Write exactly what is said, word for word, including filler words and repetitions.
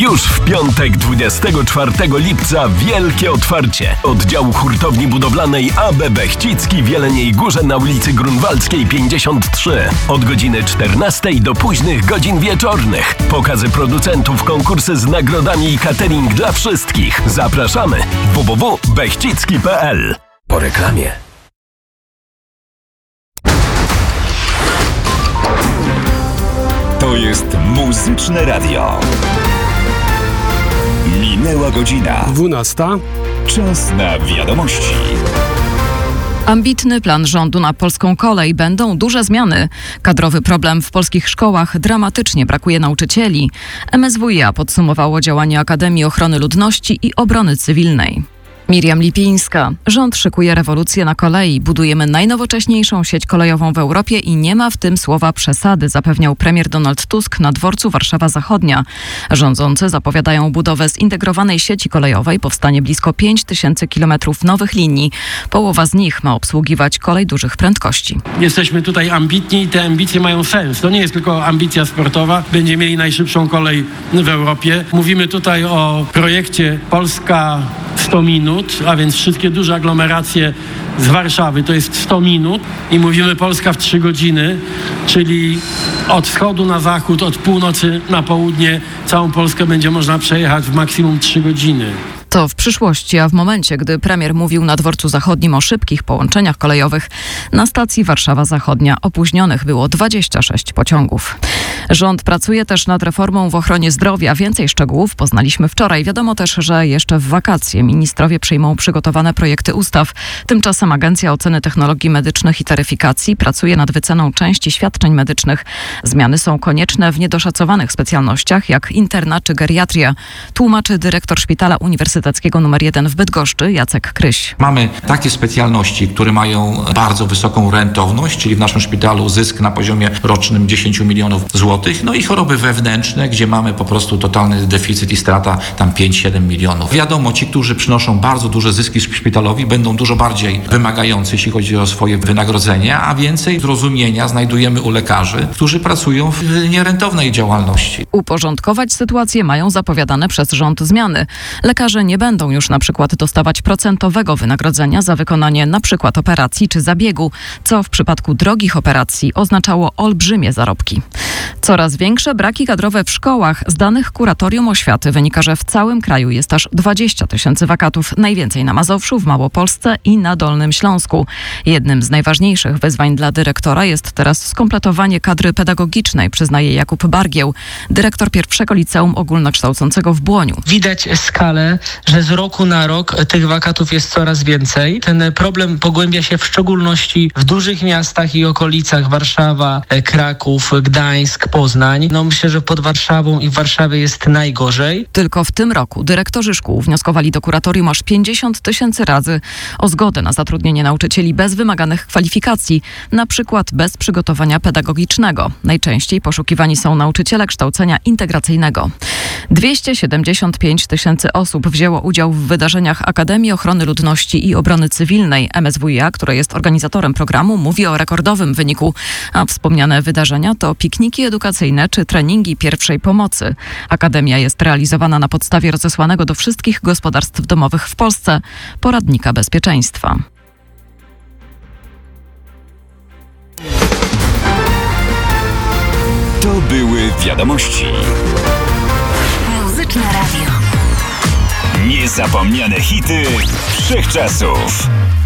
Już w piątek, dwudziestego czwartego lipca, wielkie otwarcie oddziału hurtowni budowlanej A B Bechcicki w Jeleniej Górze na ulicy Grunwaldzkiej pięćdziesiąt trzy. Od godziny czternastej do późnych godzin wieczornych. Pokazy producentów, konkursy z nagrodami i catering dla wszystkich. Zapraszamy. w w w kropka bechcicki kropka p l. Po reklamie. To jest Muzyczne Radio. Minęła godzina. dwunasta. Czas na wiadomości. Ambitny plan rządu na polską kolej. Będą duże zmiany. Kadrowy problem w polskich szkołach. Dramatycznie brakuje nauczycieli. M S W iA podsumowało działania Akademii Ochrony Ludności i Obrony Cywilnej. Miriam Lipińska. Rząd szykuje rewolucję na kolei. Budujemy najnowocześniejszą sieć kolejową w Europie i nie ma w tym słowa przesady, zapewniał premier Donald Tusk na dworcu Warszawa Zachodnia. Rządzący zapowiadają budowę zintegrowanej sieci kolejowej, powstanie blisko pięć tysięcy kilometrów nowych linii. Połowa z nich ma obsługiwać kolej dużych prędkości. Jesteśmy tutaj ambitni i te ambicje mają sens. To nie jest tylko ambicja sportowa. Będziemy mieli najszybszą kolej w Europie. Mówimy tutaj o projekcie Polska sto minut, a więc wszystkie duże aglomeracje z Warszawy to jest sto minut i mówimy Polska w trzy godziny, czyli od wschodu na zachód, od północy na południe całą Polskę będzie można przejechać w maksimum trzy godziny. To w przyszłości, a w momencie, gdy premier mówił na dworcu zachodnim o szybkich połączeniach kolejowych, na stacji Warszawa Zachodnia opóźnionych było dwadzieścia sześć pociągów. Rząd pracuje też nad reformą w ochronie zdrowia. Więcej szczegółów poznaliśmy wczoraj. Wiadomo też, że jeszcze w wakacje ministrowie przyjmą przygotowane projekty ustaw. Tymczasem Agencja Oceny Technologii Medycznych i Taryfikacji pracuje nad wyceną części świadczeń medycznych. Zmiany są konieczne w niedoszacowanych specjalnościach jak interna czy geriatria, tłumaczy dyrektor Szpitala Uniwersyteckiego numer jeden w Bydgoszczy Jacek Kryś. Mamy takie specjalności, które mają bardzo wysoką rentowność, czyli w naszym szpitalu zysk na poziomie rocznym dziesięć milionów złotych, no i choroby wewnętrzne, gdzie mamy po prostu totalny deficyt i strata tam pięć siedem milionów. Wiadomo, ci, którzy przynoszą bardzo duże zyski szpitalowi, będą dużo bardziej wymagający, jeśli chodzi o swoje wynagrodzenie, a więcej zrozumienia znajdujemy u lekarzy, którzy pracują w nierentownej działalności. Uporządkować sytuację mają zapowiadane przez rząd zmiany. Lekarze nie będą już na przykład dostawać procentowego wynagrodzenia za wykonanie na przykład operacji czy zabiegu, co w przypadku drogich operacji oznaczało olbrzymie zarobki. Coraz większe braki kadrowe w szkołach. Z danych Kuratorium Oświaty wynika, że w całym kraju jest aż dwadzieścia tysięcy wakatów, najwięcej na Mazowszu, w Małopolsce i na Dolnym Śląsku. Jednym z najważniejszych wyzwań dla dyrektora jest teraz skompletowanie kadry pedagogicznej, przyznaje Jakub Bargieł, dyrektor pierwszego liceum ogólnokształcącego w Błoniu. Widać skalę, że z roku na rok tych wakatów jest coraz więcej. Ten problem pogłębia się w szczególności w dużych miastach i okolicach: Warszawa, Kraków, Gdańsk, Poznań. No myślę, że pod Warszawą i w Warszawie jest najgorzej. Tylko w tym roku dyrektorzy szkół wnioskowali do kuratorium aż pięćdziesiąt tysięcy razy o zgodę na zatrudnienie nauczycieli bez wymaganych kwalifikacji, na przykład bez przygotowania pedagogicznego. Najczęściej poszukiwani są nauczyciele kształcenia integracyjnego. dwieście siedemdziesiąt pięć tysięcy osób wzięło udział w wydarzeniach Akademii Ochrony Ludności i Obrony Cywilnej. M S W iA, które jest organizatorem programu, mówi o rekordowym wyniku, a wspomniane wydarzenia to pikniki edukacyjne czy treningi pierwszej pomocy. Akademia jest realizowana na podstawie rozesłanego do wszystkich gospodarstw domowych w Polsce poradnika bezpieczeństwa. To były wiadomości. Muzyczne Radio. Niezapomniane hity wszechczasów.